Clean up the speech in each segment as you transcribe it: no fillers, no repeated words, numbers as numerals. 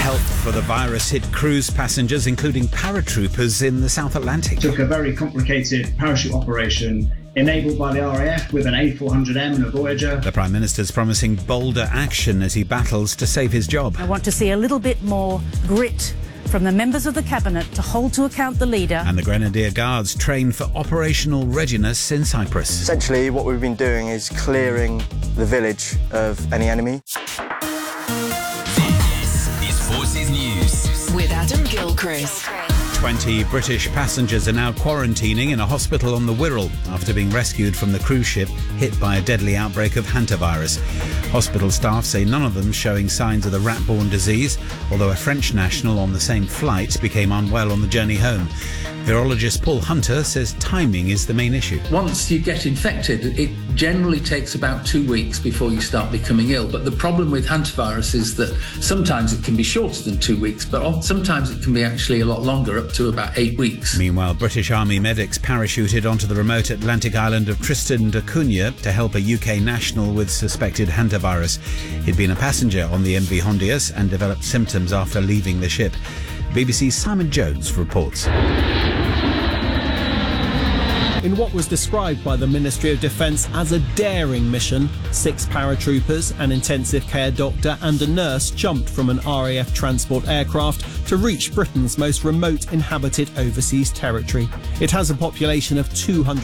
Help for the virus hit cruise passengers, including paratroopers in the South Atlantic. Took a very complicated parachute operation enabled by the RAF with an A400M and a Voyager. The Prime Minister's promising bolder action as he battles to save his job. I want to see a little bit more grit from the members of the Cabinet to hold to account the leader. And the Grenadier Guards train for operational readiness in Cyprus. Essentially, what we've been doing is clearing the village of any enemy. This is Forces News with Adam Gilchrist. 20 British passengers are now quarantining in a hospital on the Wirral after being rescued from the cruise ship hit by a deadly outbreak of hantavirus. Hospital staff say none of them showing signs of the rat-borne disease, although a French national on the same flight became unwell on the journey home. Virologist Paul Hunter says timing is the main issue. Once you get infected, it generally takes about 2 weeks before you start becoming ill. But the problem with hantavirus is that sometimes it can be shorter than 2 weeks, but sometimes it can be actually a lot longer, up to about 8 weeks. Meanwhile, British Army medics parachuted onto the remote Atlantic island of Tristan da Cunha to help a UK national with suspected hantavirus. He'd been a passenger on the MV Hondias and developed symptoms after leaving the ship. BBC's Simon Jones reports. In what was described by the Ministry of Defence as a daring mission, 6 paratroopers, an intensive care doctor and a nurse jumped from an RAF transport aircraft to reach Britain's most remote inhabited overseas territory. It has a population of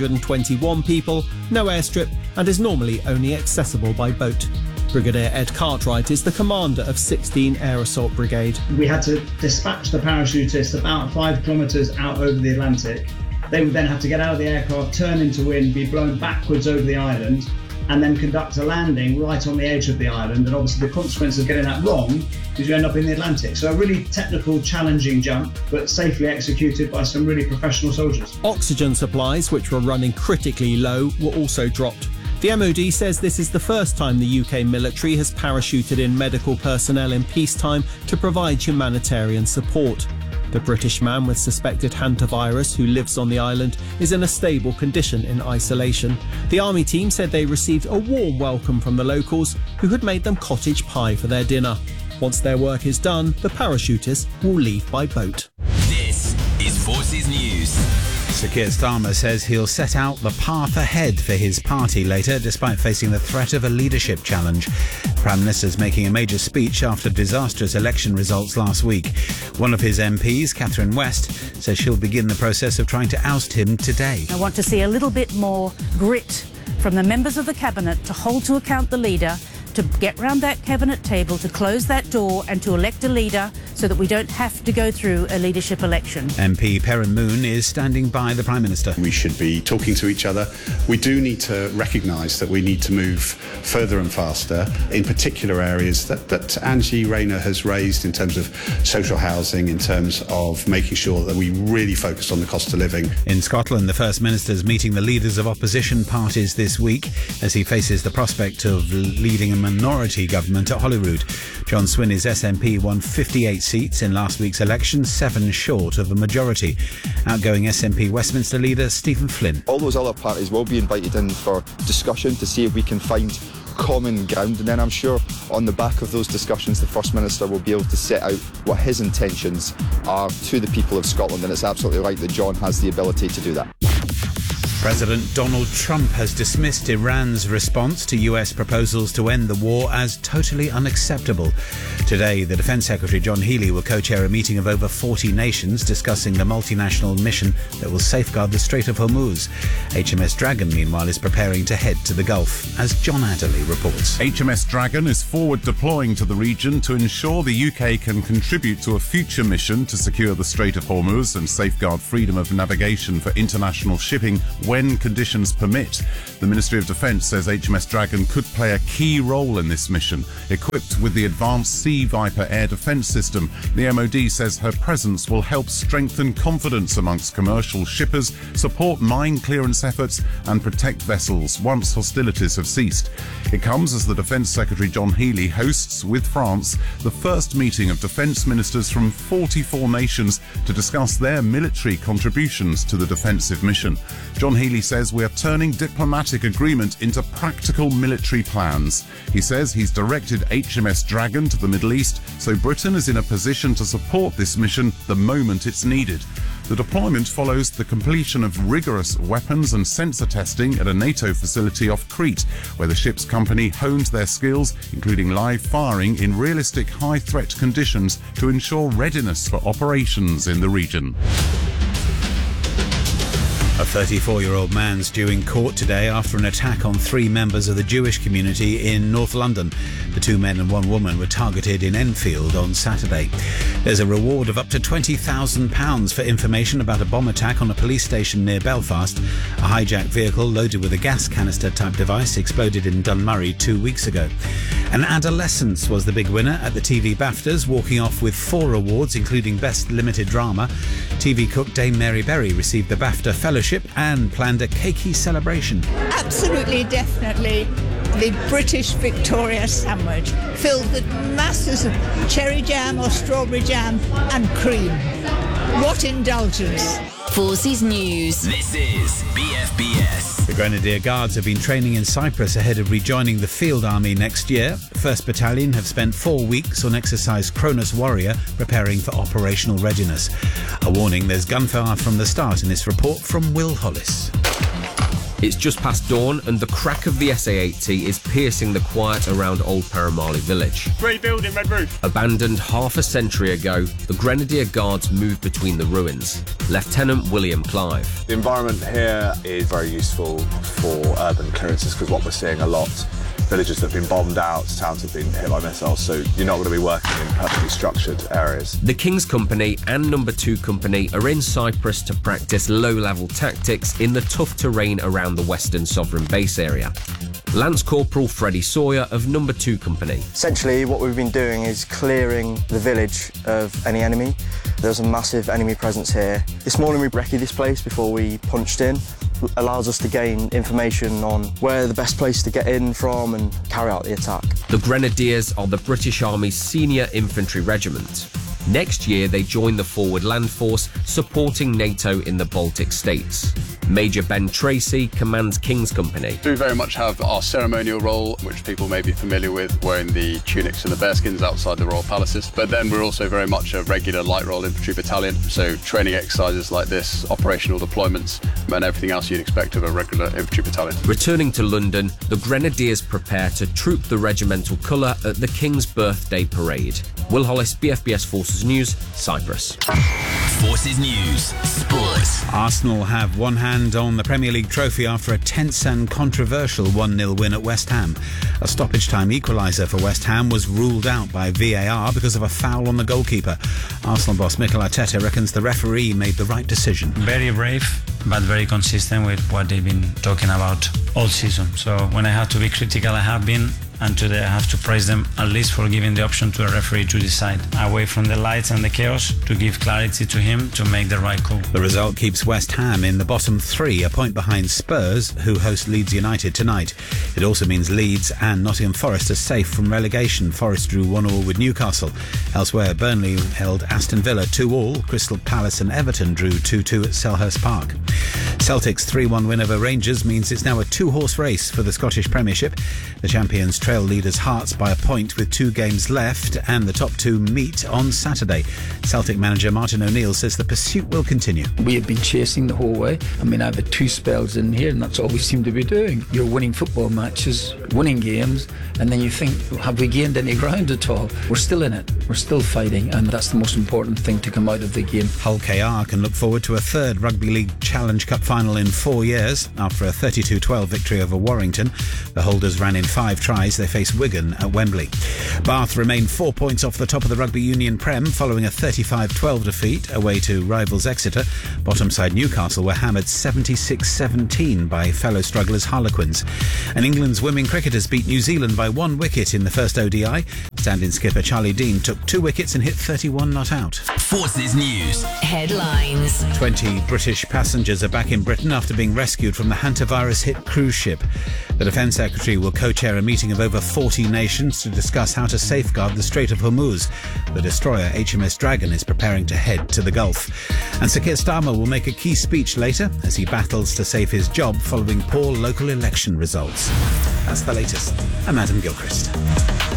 221 people, no airstrip, and is normally only accessible by boat. Brigadier Ed Cartwright is the commander of 16 Air Assault Brigade. We had to dispatch the parachutists about 5 kilometres out over the Atlantic. They would then have to get out of the aircraft, turn into wind, be blown backwards over the island, and then conduct a landing right on the edge of the island. And obviously the consequence of getting that wrong is you end up in the Atlantic. So a really technical, challenging jump, but safely executed by some really professional soldiers. Oxygen supplies, which were running critically low, were also dropped. The MOD says this is the first time the UK military has parachuted in medical personnel in peacetime to provide humanitarian support. The British man with suspected hantavirus who lives on the island is in a stable condition in isolation. The army team said they received a warm welcome from the locals who had made them cottage pie for their dinner. Once their work is done, the parachutists will leave by boat. This is Forces News. Sir Keir Starmer says he'll set out the path ahead for his party later, despite facing the threat of a leadership challenge. The Prime Minister's making a major speech after disastrous election results last week. One of his MPs, Catherine West, says she'll begin the process of trying to oust him today. I want to see a little bit more grit from the members of the Cabinet to hold to account the leader, to get round that Cabinet table, to close that door and to elect a leader so that we don't have to go through a leadership election. MP Perrin Moon is standing by the Prime Minister. We should be talking to each other. We do need to recognise that we need to move further and faster, in particular areas that Angie Rayner has raised in terms of social housing, in terms of making sure that we really focus on the cost of living. In Scotland, the First Minister's meeting the leaders of opposition parties this week as he faces the prospect of leading a minority government at Holyrood. John Swinney's SNP won 58 seats in last week's election, 7 short of a majority. Outgoing SNP Westminster leader Stephen Flynn. All those other parties will be invited in for discussion to see if we can find common ground, and then I'm sure on the back of those discussions the First Minister will be able to set out what his intentions are to the people of Scotland, and it's absolutely right that John has the ability to do that. President Donald Trump has dismissed Iran's response to US proposals to end the war as totally unacceptable. Today, the Defence Secretary John Healey will co-chair a meeting of over 40 nations discussing the multinational mission that will safeguard the Strait of Hormuz. HMS Dragon, meanwhile, is preparing to head to the Gulf, as John Adderley reports. HMS Dragon is forward deploying to the region to ensure the UK can contribute to a future mission to secure the Strait of Hormuz and safeguard freedom of navigation for international shipping when conditions permit. The Ministry of Defence says HMS Dragon could play a key role in this mission. Equipped with the advanced Sea Viper air defence system, the MOD says her presence will help strengthen confidence amongst commercial shippers, support mine clearance efforts and protect vessels once hostilities have ceased. It comes as the Defence Secretary John Healey hosts, with France, the first meeting of defence ministers from 44 nations to discuss their military contributions to the defensive mission. John Healey says we are turning diplomatic agreement into practical military plans. He says he's directed HMS Dragon to the Middle Middle East, so Britain is in a position to support this mission the moment it's needed. The deployment follows the completion of rigorous weapons and sensor testing at a NATO facility off Crete, where the ship's company honed their skills, including live firing in realistic high-threat conditions to ensure readiness for operations in the region. A 34-year-old man's due in court today after an attack on 3 members of the Jewish community in North London. The 2 men and 1 woman were targeted in Enfield on Saturday. There's a reward of up to £20,000 for information about a bomb attack on a police station near Belfast. A hijacked vehicle loaded with a gas canister-type device exploded in Dunmurry 2 weeks ago. And Adolescence was the big winner at the TV BAFTAs, walking off with 4 awards, including Best Limited Drama. TV cook Dame Mary Berry received the BAFTA Fellowship and planned a cakey celebration. Absolutely, definitely the British Victoria sandwich, filled with masses of cherry jam or strawberry jam and cream. What indulgence. Forces News. This is BFBS. The Grenadier Guards have been training in Cyprus ahead of rejoining the Field Army next year. 1st Battalion have spent 4 weeks on exercise Cronus Warrior, preparing for operational readiness. A warning, there's gunfire from the start in this report from Will Hollis. It's just past dawn and the crack of the SA-80 is piercing the quiet around Old Paramali village. Grey building, red roof. Abandoned half a century ago, the Grenadier Guards moved between the ruins. Lieutenant William Clive. The environment here is very useful for urban clearances because what we're seeing a lot, villages that have been bombed out, towns have been hit by missiles, so you're not going to be working in perfectly structured areas. The King's Company and No. 2 Company are in Cyprus to practice low-level tactics in the tough terrain around the Western Sovereign Base area. Lance Corporal Freddie Sawyer of No. 2 Company. Essentially, what we've been doing is clearing the village of any enemy. There's a massive enemy presence here. This morning we recce this place before we punched in. Allows us to gain information on where the best place to get in from and carry out the attack. The Grenadiers are the British Army's senior infantry regiment. Next year, they join the Forward Land Force, supporting NATO in the Baltic states. Major Ben Tracy commands King's Company. We very much have our ceremonial role, which people may be familiar with, wearing the tunics and the bearskins outside the royal palaces. But then we're also very much a regular light roll infantry battalion, so training exercises like this, operational deployments, and everything else you'd expect of a regular infantry battalion. Returning to London, the Grenadiers prepare to troop the regimental colour at the King's Birthday Parade. Will Hollis, BFBS Forces News, Cyprus. Forces News, Sports. Arsenal have one hand on the Premier League trophy after a tense and controversial 1-0 win at West Ham. A stoppage-time equaliser for West Ham was ruled out by VAR because of a foul on the goalkeeper. Arsenal boss Mikel Arteta reckons the referee made the right decision. Very brave, but very consistent with what they've been talking about all season. So when I have to be critical, I have been. And today I have to praise them at least for giving the option to a referee to decide, away from the lights and the chaos, to give clarity to him to make the right call. The result keeps West Ham in the bottom 3, a point behind Spurs, who host Leeds United tonight. It also means Leeds and Nottingham Forest are safe from relegation. Forest drew 1-1 with Newcastle. Elsewhere, Burnley held Aston Villa 2-2. Crystal Palace and Everton drew 2-2 at Selhurst Park. Celtic's 3-1 win over Rangers means it's now a 2-horse race for the Scottish Premiership. The champions trail leaders Hearts by a point with 2 games left, and the top 2 meet on Saturday. Celtic manager Martin O'Neill says the pursuit will continue. We have been chasing the whole way. I mean, I've had 2 spells in here and that's all we seem to be doing. You're winning football matches, winning games, and then you think, have we gained any ground at all? We're still in it. We're still fighting, and that's the most important thing to come out of the game. Hull KR can look forward to a 3rd Rugby League Challenge Cup final in 4 years. After a 32-12 victory over Warrington, the holders ran in 5 tries. They face Wigan at Wembley. Bath remain 4 points off the top of the Rugby Union Prem following a 35-12 defeat away to rivals Exeter. Bottom side Newcastle were hammered 76-17 by fellow strugglers Harlequins. And England's women cricketers beat New Zealand by 1 wicket in the first ODI. Stand-in skipper Charlie Dean took 2 wickets and hit 31 not out. Forces News. Headlines. 20 British passengers are back in Britain after being rescued from the hantavirus-hit cruise ship. The Defence Secretary will co-chair a meeting of over 40 nations to discuss how to safeguard the Strait of Hormuz. The destroyer HMS Dragon is preparing to head to the Gulf. And Sir Keir Starmer will make a key speech later as he battles to save his job following poor local election results. That's the latest. I'm Adam Gilchrist.